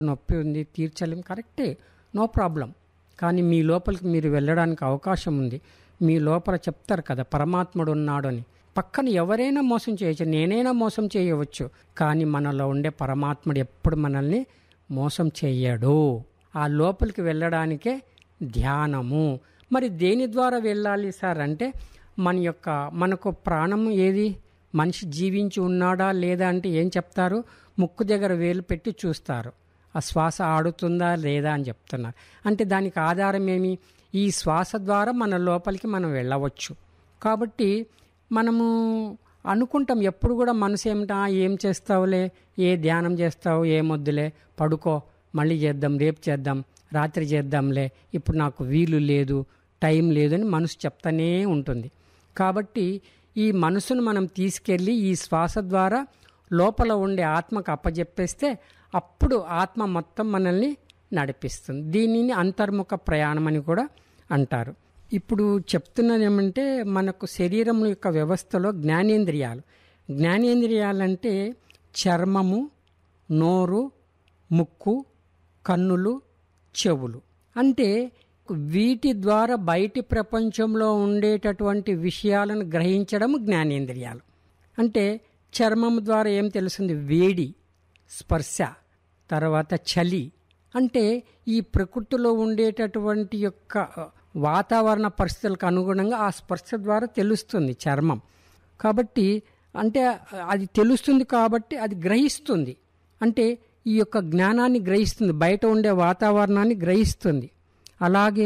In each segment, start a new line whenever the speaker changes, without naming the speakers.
నొప్పి ఉంది, తీర్చలేం, కరెక్టే, నో ప్రాబ్లం. కానీ మీ లోపలికి మీరు వెళ్ళడానికి అవకాశం ఉంది. మీ లోపల చెప్తారు కదా పరమాత్ముడు ఉన్నాడు అని. పక్కన ఎవరైనా మోసం చేయొచ్చు, నేనైనా మోసం చేయవచ్చు, కానీ మనలో ఉండే పరమాత్ముడు ఎప్పుడు మనల్ని మోసం చెయ్యడు. ఆ లోపలికి వెళ్ళడానికే ధ్యానము. మరి దేని ద్వారా వెళ్ళాలి సార్ అంటే మనకు ప్రాణం ఏది, మనిషి జీవించి ఉన్నాడా లేదా అంటే ఏం చెప్తారు, ముక్కు దగ్గర వేలు పెట్టి చూస్తారు, ఆ శ్వాస ఆడుతుందా లేదా అని చెప్తున్నారు. అంటే దానికి ఆధారం ఏమి, ఈ శ్వాస ద్వారా మన లోపలికి మనం వెళ్ళవచ్చు. కాబట్టి మనము అనుకుంటాం ఎప్పుడు కూడా మనసు ఏమిటా, ఏం చేస్తావులే, ఏ ధ్యానం చేస్తావు, ఏమొద్దులే, పడుకో, మళ్ళీ చేద్దాం, రేపు చేద్దాం, రాత్రి చేద్దాంలే, ఇప్పుడు నాకు వీలు లేదు, టైం లేదు అని మనసు చెప్తానే ఉంటుంది. కాబట్టి ఈ మనసును మనం తీసుకెళ్ళి ఈ శ్వాస ద్వారా లోపల ఉండే ఆత్మకు అప్పజెప్పేస్తే అప్పుడు ఆత్మ మొత్తం మనల్ని నడిపిస్తుంది. దీనిని అంతర్ముఖ ప్రయాణం అని కూడా అంటారు. ఇప్పుడు చెప్తున్నది ఏమంటే మనకు శరీరం యొక్క వ్యవస్థలో జ్ఞానేంద్రియాలంటే చర్మము, నోరు, ముక్కు, కన్నులు, చెవులు. అంటే వీటి ద్వారా బయటి ప్రపంచంలో ఉండేటటువంటి విషయాలను గ్రహించడం జ్ఞానేంద్రియాలు. అంటే చర్మం ద్వారా ఏం తెలుస్తుంది, వేడి, స్పర్శ, తర్వాత చలి. అంటే ఈ ప్రకృతిలో ఉండేటటువంటి యొక్క వాతావరణ పరిస్థితులకు అనుగుణంగా ఆ స్పర్శ ద్వారా తెలుస్తుంది చర్మం. కాబట్టి అంటే అది తెలుస్తుంది కాబట్టి అది గ్రహిస్తుంది. అంటే ఈ యొక్క జ్ఞానాన్ని గ్రహిస్తుంది, బయట ఉండే వాతావరణాన్ని గ్రహిస్తుంది. అలాగే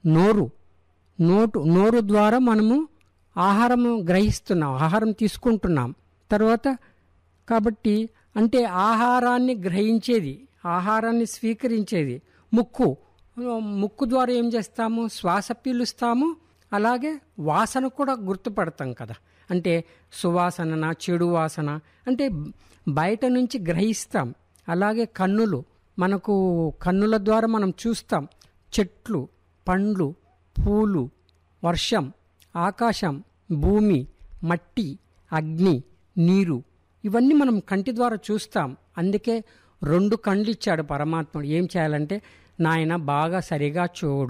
నోరు ద్వారా మనము ఆహారం గ్రహిస్తున్నాం, ఆహారం తీసుకుంటున్నాం. తర్వాత కాబట్టి అంటే ఆహారాన్ని గ్రహించేది, ఆహారాన్ని స్వీకరించేది ముక్కు ద్వారా ఏం చేస్తాము, శ్వాస పీలుస్తాము. అలాగే వాసన కూడా గుర్తుపడతాం కదా, అంటే సువాసన, చెడు వాసన అంటే బయట నుంచి గ్రహిస్తాం. అలాగే మనకు కన్నుల ద్వారా మనం చూస్తాం, చెట్లు, పండ్లు, పూలు, వర్షం, ఆకాశం, భూమి, మట్టి, అగ్ని, నీరు, ఇవన్నీ మనం కంటి ద్వారా చూస్తాం. అందుకే 2 కళ్ళు ఇచ్చాడు పరమాత్ముడు. ఏం చేయాలంటే, నాయన బాగా సరిగా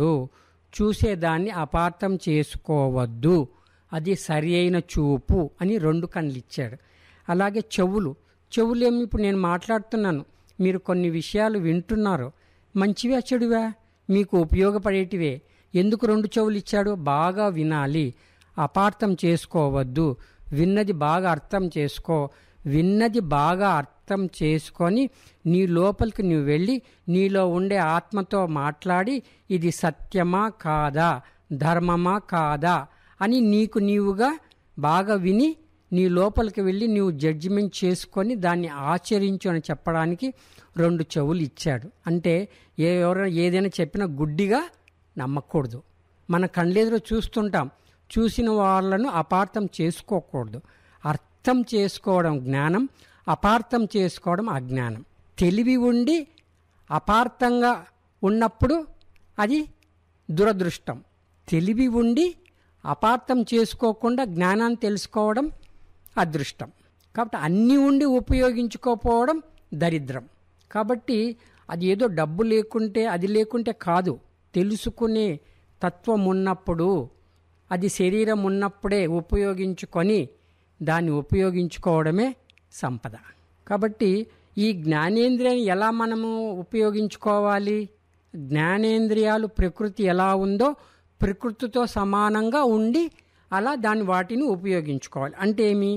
చూసేదాన్ని అపార్థం చేసుకోవద్దు, అది సరి అయిన చూపు అని 2 కళ్ళు ఇచ్చాడు. అలాగే చెవులేమి, ఇప్పుడు నేను మాట్లాడుతున్నాను, మీరు కొన్ని విషయాలు వింటున్నారు, మంచివా చెడువా, మీకు ఉపయోగపడేటివే. ఎందుకు 2 చెవులు ఇచ్చాడు, బాగా వినాలి, అపార్థం చేసుకోవద్దు, విన్నది బాగా అర్థం చేసుకో. విన్నది బాగా అర్థం చేసుకొని నీ లోపలికి నువ్వు వెళ్ళి నీలో ఉండే ఆత్మతో మాట్లాడి ఇది సత్యమా కాదా, ధర్మమా కాదా అని నీవుగా బాగా విని నీ లోపలికి వెళ్ళి నీవు జడ్జిమెంట్ చేసుకొని దాన్ని ఆచరించు అని చెప్పడానికి 2 చెవులు ఇచ్చాడు. అంటే ఎవరైనా ఏదైనా చెప్పినా గుడ్డిగా నమ్మకూడదు. మన కళ్ళెదురు చూస్తుంటాం, చూసిన వాళ్ళను అపార్థం చేసుకోకూడదు. అర్థం చేసుకోవడం జ్ఞానం, అపార్థం చేసుకోవడం అజ్ఞానం. తెలివి ఉండి అపార్థంగా ఉన్నప్పుడు అది దురదృష్టం. తెలివి ఉండి అపార్థం చేసుకోకుండా జ్ఞానాన్ని తెలుసుకోవడం అదృష్టం. కాబట్టి అన్నీ ఉండి ఉపయోగించుకోకపోవడం దరిద్రం. కాబట్టి అది ఏదో డబ్బు లేకుంటే అది లేకుంటే కాదు, తెలుసుకునే తత్వం ఉన్నప్పుడు, అది శరీరం ఉన్నప్పుడే ఉపయోగించుకొని దాన్ని ఉపయోగించుకోవడమే సంపద. కాబట్టి ఈ జ్ఞానేంద్రియాన్ని ఎలా మనము ఉపయోగించుకోవాలి, జ్ఞానేంద్రియాలు ప్రకృతి ఎలా ఉందో ప్రకృతితో సమానంగా ఉండి అలా వాటిని ఉపయోగించుకోవాలి. అంటే ఏమి,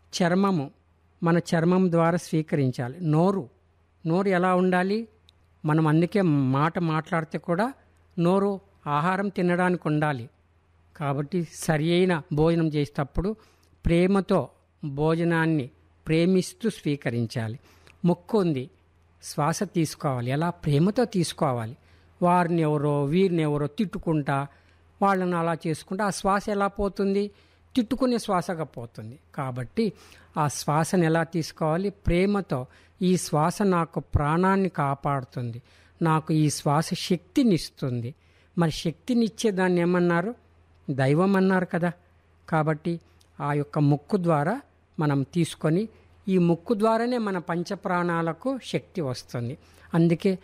మన చర్మం ద్వారా స్వీకరించాలి. నోరు ఎలా ఉండాలి, మనం అందుకే మాట్లాడితే కూడా నోరు ఆహారం తినడానికి ఉండాలి. కాబట్టి సరి అయిన భోజనం చేసేటప్పుడు ప్రేమతో భోజనాన్ని ప్రేమిస్తూ స్వీకరించాలి. ముక్కు ఉంది, శ్వాస తీసుకోవాలి, ఎలా ప్రేమతో తీసుకోవాలి. వారిని ఎవరో వీరిని ఎవరో తిట్టుకుంటా వాళ్ళని అలా చేసుకుంటా ఆ శ్వాస ఎలా పోతుంది, తిట్టుకునే శ్వాసగా పోతుంది. కాబట్టి ఆ శ్వాసను ఎలా తీసుకోవాలి, ప్రేమతో. ఈ శ్వాస నాకు ప్రాణాన్ని కాపాడుతుంది, నాకు ఈ శ్వాస శక్తినిస్తుంది. మరి శక్తినిచ్చే దాన్ని ఏమన్నారు, దైవం అన్నారు కదా. కాబట్టి ఆ యొక్క ముక్కు ద్వారా మనం తీసుకొని ఈ ముక్కు ద్వారానే మన పంచప్రాణాలకు శక్తి వస్తుంది. అందుకే